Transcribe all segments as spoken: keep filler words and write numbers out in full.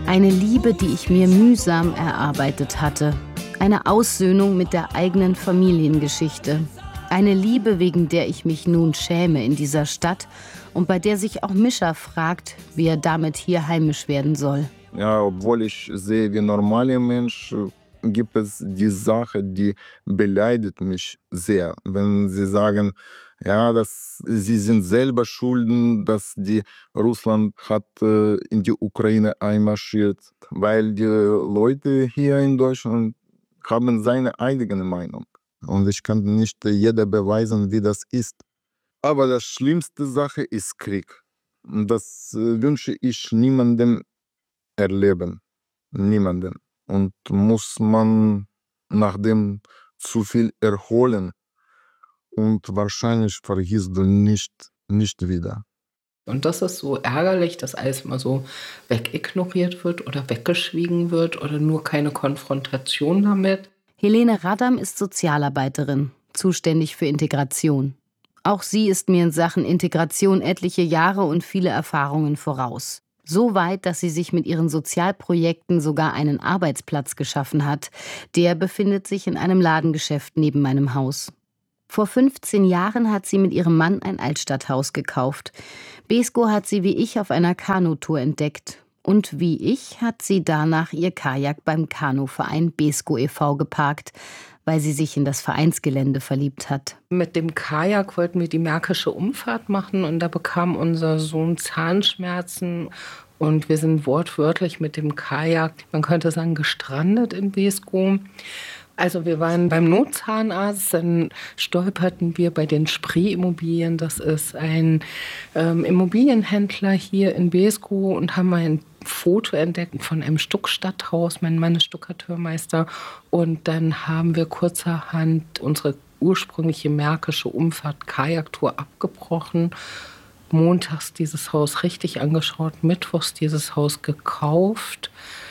Eine Liebe, die ich mir mühsam erarbeitet hatte. Eine Aussöhnung mit der eigenen Familiengeschichte. Eine Liebe, wegen der ich mich nun schäme in dieser Stadt und bei der sich auch Mischa fragt, wie er damit hier heimisch werden soll. Ja, obwohl ich sehe wie normaler Mensch, gibt es die Sache, die beleidigt mich sehr. Wenn sie sagen, ja, dass sie sind selber schulden, dass die Russland hat äh, in die Ukraine einmarschiert, weil die Leute hier in Deutschland haben seine eigene Meinung. Und ich kann nicht jeder beweisen, wie das ist. Aber das schlimmste Sache ist Krieg. Und das äh, wünsche ich niemandem erleben. Niemanden. Und muss man nach dem zu viel erholen. Und wahrscheinlich vergisst du nicht, nicht wieder. Und das ist so ärgerlich, dass alles immer so wegignoriert wird oder weggeschwiegen wird oder nur keine Konfrontation damit. Helene Radam ist Sozialarbeiterin, zuständig für Integration. Auch sie ist mir in Sachen Integration etliche Jahre und viele Erfahrungen voraus. So weit, dass sie sich mit ihren Sozialprojekten sogar einen Arbeitsplatz geschaffen hat. Der befindet sich in einem Ladengeschäft neben meinem Haus. Vor fünfzehn Jahren hat sie mit ihrem Mann ein Altstadthaus gekauft. Beeskow hat sie wie ich auf einer Kanutour entdeckt. Und wie ich hat sie danach ihr Kajak beim Kanuverein Beeskow e V geparkt, weil sie sich in das Vereinsgelände verliebt hat. Mit dem Kajak wollten wir die Märkische Umfahrt machen und da bekam unser Sohn Zahnschmerzen. Und wir sind wortwörtlich mit dem Kajak, man könnte sagen, gestrandet in Beeskow. Also wir waren beim Notzahnarzt, dann stolperten wir bei den Spree-Immobilien. Das ist ein ähm, Immobilienhändler hier in Beeskow und haben ein Foto entdeckt von einem Stuckstadthaus. Mein Mann ist Stuckateurmeister. Und dann haben wir kurzerhand unsere ursprüngliche märkische Umfahrt-Kajaktour abgebrochen. Montags dieses Haus richtig angeschaut, mittwochs dieses Haus gekauft.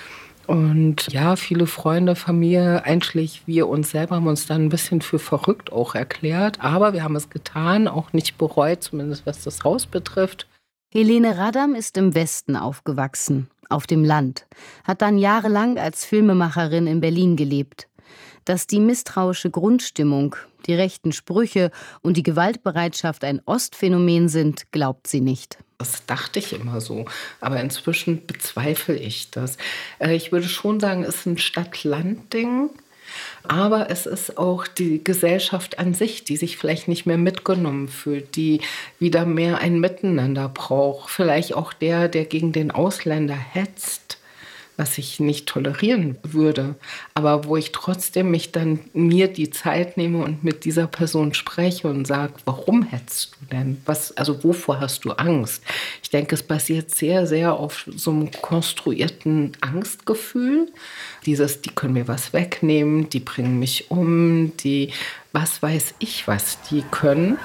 Und ja, viele Freunde, Familie, einschließlich wir uns selber, haben uns dann ein bisschen für verrückt auch erklärt. Aber wir haben es getan, auch nicht bereut, zumindest was das Haus betrifft. Helene Radam ist im Westen aufgewachsen, auf dem Land, hat dann jahrelang als Filmemacherin in Berlin gelebt. Dass die misstrauische Grundstimmung, die rechten Sprüche und die Gewaltbereitschaft ein Ostphänomen sind, glaubt sie nicht. Das dachte ich immer so, aber inzwischen bezweifle ich das. Ich würde schon sagen, es ist ein Stadt-Land-Ding, aber es ist auch die Gesellschaft an sich, die sich vielleicht nicht mehr mitgenommen fühlt, die wieder mehr ein Miteinander braucht. Vielleicht auch der, der gegen den Ausländer hetzt, was ich nicht tolerieren würde, aber wo ich trotzdem mich dann mir die Zeit nehme und mit dieser Person spreche und sage, warum hetzt du denn? Was, also wovor hast du Angst? Ich denke, es basiert sehr, sehr auf so einem konstruierten Angstgefühl. Dieses, die können mir was wegnehmen, die bringen mich um, die, was weiß ich, was die können.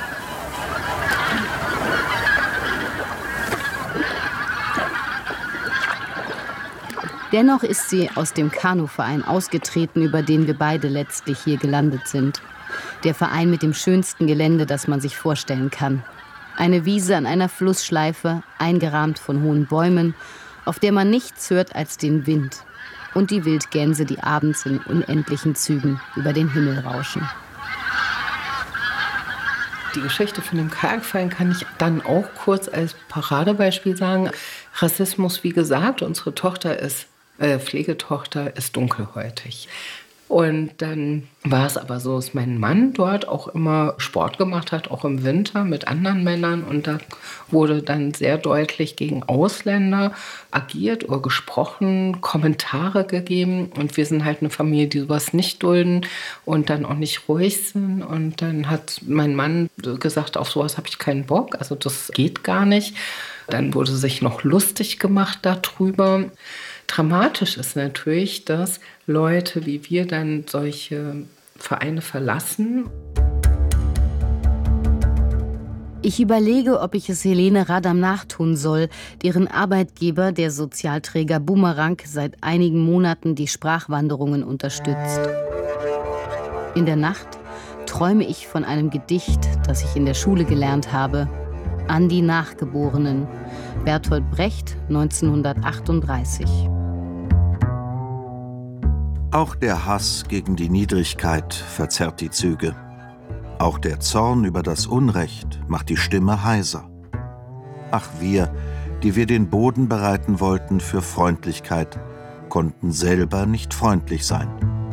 Dennoch ist sie aus dem Kanuverein ausgetreten, über den wir beide letztlich hier gelandet sind. Der Verein mit dem schönsten Gelände, das man sich vorstellen kann. Eine Wiese an einer Flussschleife, eingerahmt von hohen Bäumen, auf der man nichts hört als den Wind. Und die Wildgänse, die abends in unendlichen Zügen über den Himmel rauschen. Die Geschichte von dem Kajakverein kann ich dann auch kurz als Paradebeispiel sagen. Rassismus, wie gesagt, unsere Tochter ist Äh, Pflegetochter ist dunkelhäutig. Und dann war es aber so, dass mein Mann dort auch immer Sport gemacht hat, auch im Winter mit anderen Männern. Und da wurde dann sehr deutlich gegen Ausländer agiert oder gesprochen, Kommentare gegeben. Und wir sind halt eine Familie, die sowas nicht dulden und dann auch nicht ruhig sind. Und dann hat mein Mann gesagt, auf sowas habe ich keinen Bock, also das geht gar nicht. Dann wurde sich noch lustig gemacht darüber. Dramatisch ist natürlich, dass Leute wie wir dann solche Vereine verlassen. Ich überlege, ob ich es Helene Radam nachtun soll, deren Arbeitgeber, der Sozialträger Bumerang, seit einigen Monaten die Sprachwanderungen unterstützt. In der Nacht träume ich von einem Gedicht, das ich in der Schule gelernt habe. An die Nachgeborenen. Bertolt Brecht, neunzehnhundertachtunddreißig. Auch der Hass gegen die Niedrigkeit verzerrt die Züge. Auch der Zorn über das Unrecht macht die Stimme heiser. Ach, wir, die wir den Boden bereiten wollten für Freundlichkeit, konnten selber nicht freundlich sein.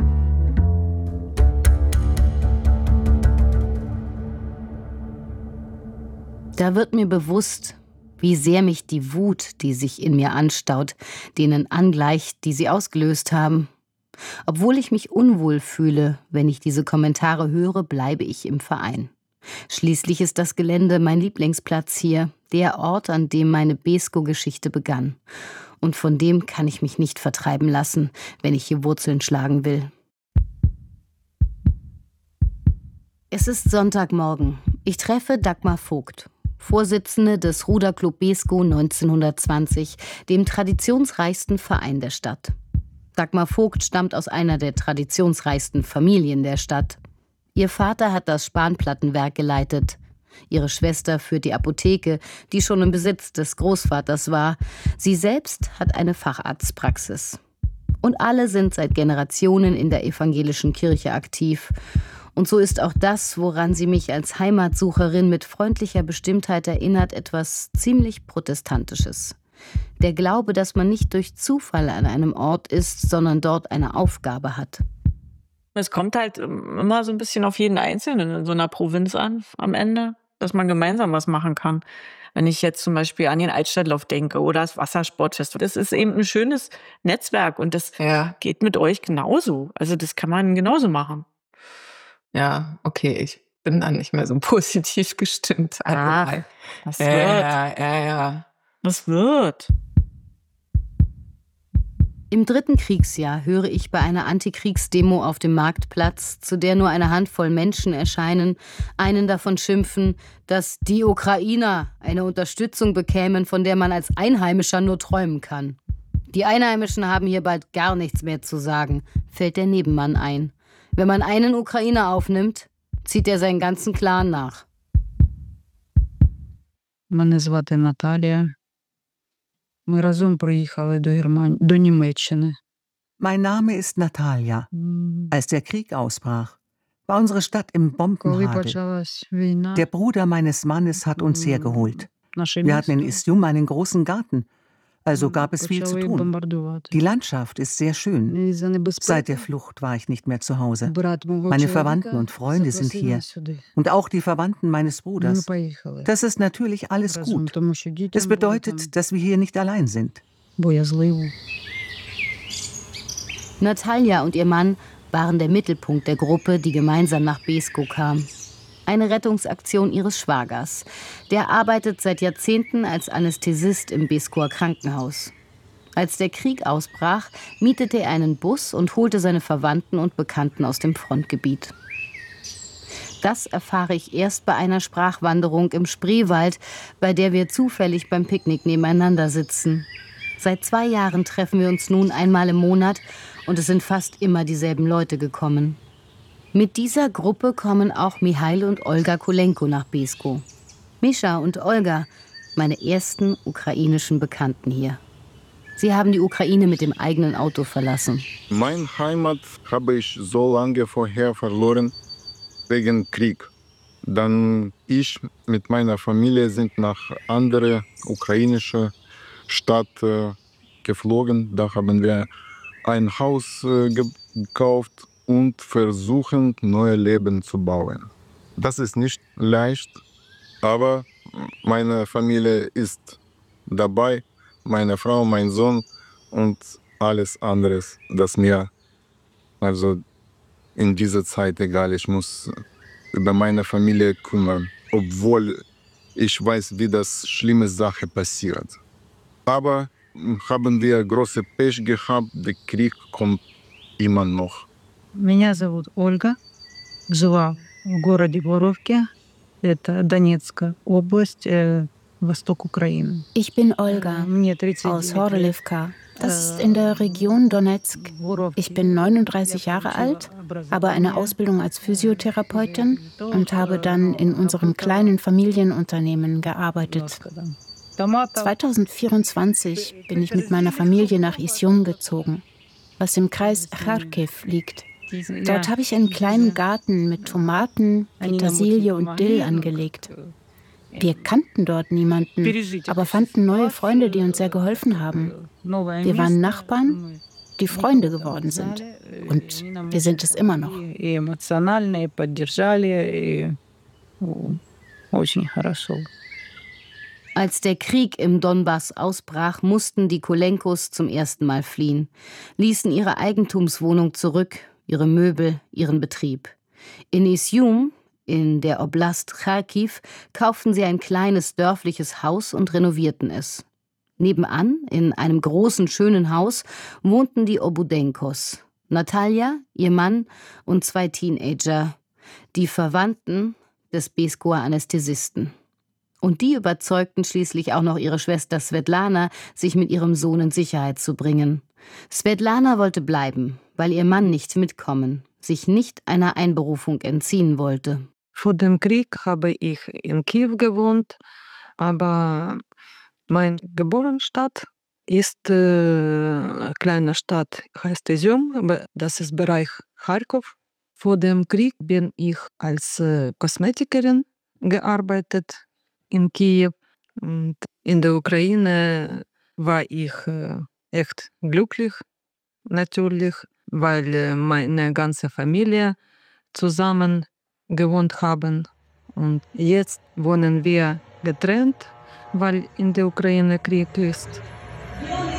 Da wird mir bewusst, wie sehr mich die Wut, die sich in mir anstaut, denen angleicht, die sie ausgelöst haben. Obwohl ich mich unwohl fühle, wenn ich diese Kommentare höre, bleibe ich im Verein. Schließlich ist das Gelände mein Lieblingsplatz hier, der Ort, an dem meine Beeskow-Geschichte begann. Und von dem kann ich mich nicht vertreiben lassen, wenn ich hier Wurzeln schlagen will. Es ist Sonntagmorgen. Ich treffe Dagmar Vogt, Vorsitzende des Ruderclub Beeskow neunzehnhundertzwanzig, dem traditionsreichsten Verein der Stadt. Dagmar Vogt stammt aus einer der traditionsreichsten Familien der Stadt. Ihr Vater hat das Spanplattenwerk geleitet. Ihre Schwester führt die Apotheke, die schon im Besitz des Großvaters war. Sie selbst hat eine Facharztpraxis. Und alle sind seit Generationen in der evangelischen Kirche aktiv. Und so ist auch das, woran sie mich als Heimatsucherin mit freundlicher Bestimmtheit erinnert, etwas ziemlich Protestantisches. Der Glaube, dass man nicht durch Zufall an einem Ort ist, sondern dort eine Aufgabe hat. Es kommt halt immer so ein bisschen auf jeden Einzelnen in so einer Provinz an, am Ende, dass man gemeinsam was machen kann. Wenn ich jetzt zum Beispiel an den Altstadtlauf denke oder das Wassersportfest, das ist eben ein schönes Netzwerk und das ja. geht mit euch genauso. Also das kann man genauso machen. Ja, okay, ich bin dann nicht mehr so positiv gestimmt. Ach, das ja, wird. Ja, ja, ja. Das wird. Im dritten Kriegsjahr höre ich bei einer Antikriegsdemo auf dem Marktplatz, zu der nur eine Handvoll Menschen erscheinen, einen davon schimpfen, dass die Ukrainer eine Unterstützung bekämen, von der man als Einheimischer nur träumen kann. Die Einheimischen haben hier bald gar nichts mehr zu sagen, fällt der Nebenmann ein. Wenn man einen Ukrainer aufnimmt, zieht er seinen ganzen Clan nach. Мене звати Наталія. Ми разом приїхали до Германії, до Німеччини. Mein Name ist Natalia. Als der Krieg ausbrach, war unsere Stadt im Bombenhagel. Der Bruder meines Mannes hat uns hergeholt. Wir hatten in Izjum einen großen Garten, also gab es viel zu tun. Die Landschaft ist sehr schön. Seit der Flucht war ich nicht mehr zu Hause. Meine Verwandten und Freunde sind hier. Und auch die Verwandten meines Bruders. Das ist natürlich alles gut. Es bedeutet, dass wir hier nicht allein sind. Natalia und ihr Mann waren der Mittelpunkt der Gruppe, die gemeinsam nach Beeskow kam. Eine Rettungsaktion ihres Schwagers. Der arbeitet seit Jahrzehnten als Anästhesist im Beeskower Krankenhaus. Als der Krieg ausbrach, mietete er einen Bus und holte seine Verwandten und Bekannten aus dem Frontgebiet. Das erfahre ich erst bei einer Sprachwanderung im Spreewald, bei der wir zufällig beim Picknick nebeneinander sitzen. Seit zwei Jahren treffen wir uns nun einmal im Monat und es sind fast immer dieselben Leute gekommen. Mit dieser Gruppe kommen auch Mihail und Olga Kulenko nach Beeskow. Mischa und Olga, meine ersten ukrainischen Bekannten hier. Sie haben die Ukraine mit dem eigenen Auto verlassen. Meine Heimat habe ich so lange vorher verloren, wegen Krieg. Dann ich mit meiner Familie sind nach andere ukrainische Stadt äh, geflogen. Da haben wir ein Haus äh, gekauft und versuchen, neues Leben zu bauen. Das ist nicht leicht, aber meine Familie ist dabei, meine Frau, mein Sohn und alles andere, das mir also in dieser Zeit egal. Ich muss über meine Familie kümmern, obwohl ich weiß, wie das schlimme Sache passiert. Aber haben wir große Pech gehabt, der Krieg kommt immer noch. Меня зовут Ольга. Жила в городе Боровке. Это Донецкая область, э, Восток Украины. Ich bin Olga aus Horlivka. Das ist in der Region Donetsk. Ich bin neununddreißig Jahre alt, habe eine Ausbildung als Physiotherapeutin und habe dann in unserem kleinen Familienunternehmen gearbeitet. zweitausendvierundzwanzig bin ich mit meiner Familie nach Izjum gezogen, was im Kreis Charkiw liegt. Dort habe ich einen kleinen Garten mit Tomaten, Petersilie und Dill angelegt. Wir kannten dort niemanden, aber fanden neue Freunde, die uns sehr geholfen haben. Wir waren Nachbarn, die Freunde geworden sind. Und wir sind es immer noch. Als der Krieg im Donbass ausbrach, mussten die Kolenkos zum ersten Mal fliehen, ließen ihre Eigentumswohnung zurück, ihre Möbel, ihren Betrieb. In Izjum, in der Oblast Charkiw, kauften sie ein kleines dörfliches Haus und renovierten es. Nebenan, in einem großen, schönen Haus, wohnten die Obudenkos. Natalja, ihr Mann und zwei Teenager, die Verwandten des Beeskower Anästhesisten. Und die überzeugten schließlich auch noch ihre Schwester Svetlana, sich mit ihrem Sohn in Sicherheit zu bringen. Svetlana wollte bleiben, weil ihr Mann nicht mitkommen, sich nicht einer Einberufung entziehen wollte. Vor dem Krieg habe ich in Kiew gewohnt, aber meine Geburtsstadt ist eine äh, kleine Stadt, heißt Izjum, das ist Bereich Charkow. Vor dem Krieg bin ich als äh, Kosmetikerin gearbeitet in Kiew. Und in der Ukraine war ich äh, echt glücklich, natürlich, weil äh, meine ganze Familie zusammen gewohnt haben. Und jetzt wohnen wir getrennt, weil in der Ukraine Krieg ist.